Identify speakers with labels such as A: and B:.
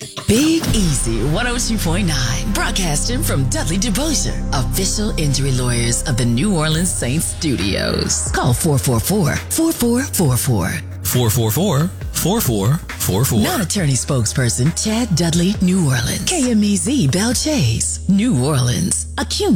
A: Big Easy 102.9, broadcasting from Dudley DeBosier, official injury lawyers of the New Orleans Saints studios. Call 444-4444.
B: 444-4444.
A: Non-attorney spokesperson Chad Dudley, New Orleans. KMEZ Belle Chase, New Orleans.